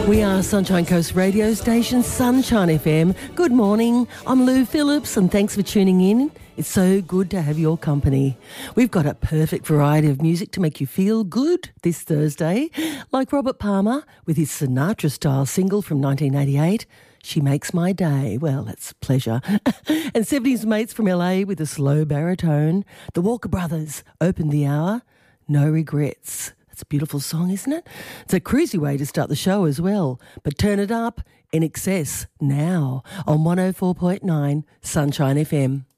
We are Sunshine Coast radio station, Sunshine FM. Good morning, I'm Lou Phillips and thanks for tuning in. It's so good to have your company. We've got a perfect variety of music to make you feel good this Thursday, like Robert Palmer with his Sinatra-style single from 1988, She Makes My Day. Well, that's a pleasure. And 70s mates from LA with a slow baritone. The Walker Brothers opened the hour, No Regrets. It's a beautiful song, isn't it? It's a cruisy way to start the show as well. But turn it up in excess now on 104.9 Sunshine FM.